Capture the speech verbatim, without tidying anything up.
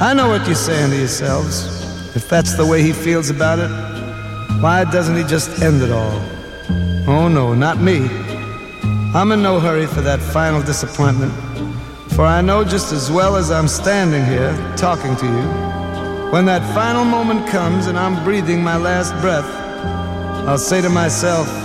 I know what you're saying to yourselves. If that's the way he feels about it, why doesn't he just end it all? Oh no, not me. I'm in no hurry for that final disappointment, for I know just as well as I'm standing here talking to you, when that final moment comes and I'm breathing my last breath, I'll say to myself,